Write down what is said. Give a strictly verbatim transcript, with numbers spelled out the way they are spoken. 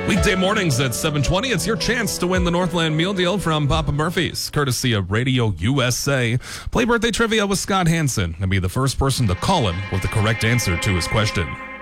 Weekday mornings at seven twenty, it's your chance to win the Northland Meal Deal from Papa Murphy's, courtesy of Radio U S A. Play birthday trivia with Scott Hansen and be the first person to call him with the correct answer to his question.